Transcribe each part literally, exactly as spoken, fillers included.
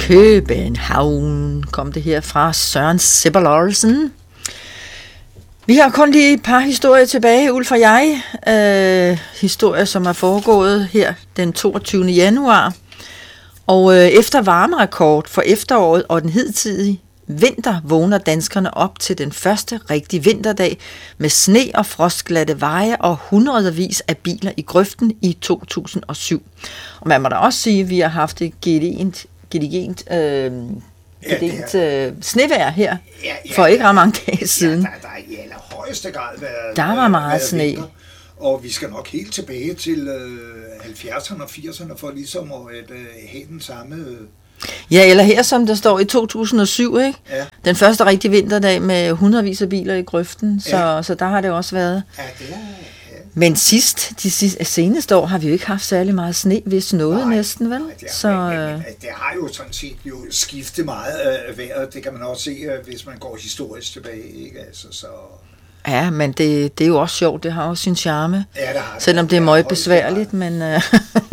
København kom det her fra Søren Sebber Larsen. Vi har kun lige et par historier tilbage, Ulf og jeg. Øh, historier, som er foregået her den toogtyvende januar. Og øh, efter varmerekord for efteråret og den hidtidige vinter vågner danskerne op til den første rigtige vinterdag med sne og frostglatte veje og hundredvis af biler i grøften i to tusind og syv. Og man må da også sige, at vi har haft et gedigent, gedigent, øh, gedigent øh, snevejr her ja, ja, for ikke ret mange dage siden. Ja, der, der er i allerhøjeste grad været, der var meget været sne. vinter, og vi skal nok helt tilbage til øh, halvfjerdserne og firserne for ligesom at øh, have den samme... Øh, Ja, eller her som der står i to tusind og syv, ikke? Ja. Den første rigtige vinterdag med hundredvis af biler i grøften, så, ja. så der har det også været. Ja, det er, ja. Men sidst, de sidste, seneste år, har vi jo ikke haft særlig meget sne, hvis noget nej, næsten, vel? Nej, det, er, så, men, men, men, det har jo sådan set jo skiftet meget af vejret, det kan man også se, hvis man går historisk tilbage, ikke? Altså, så... Ja, men det, det er jo også sjovt, det har også sin charme, ja, det har det. selvom det er meget besværligt, men... Uh...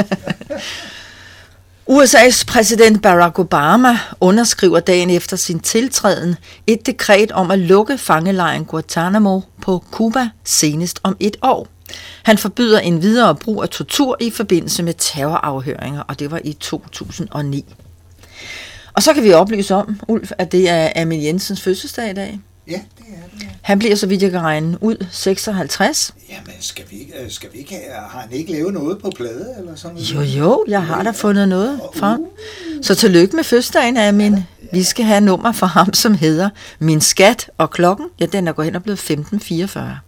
U S A's præsident Barack Obama underskriver dagen efter sin tiltræden et dekret om at lukke fangelejren Guantanamo på Cuba senest om et år. Han forbyder en videre brug af tortur i forbindelse med terrorafhøringer, og det var i to tusind og ni. Og så kan vi oplyse om, Ulf, at det er Amin Jensens fødselsdag i dag. Ja, det er det. Ja. Han bliver, så vidt jeg kan regne ud, seksoghalvtreds. Jamen, skal vi ikke, skal vi ikke have, har han ikke lavet noget på plade eller sådan noget? Jo, jo, jeg har da fundet noget frem. Så tillykke med fødselsdagen, Amin. Ja, ja. Vi skal have nummer for ham, som hedder Min Skat, og klokken, ja, den er gået hen og blevet femten fireogfyrre.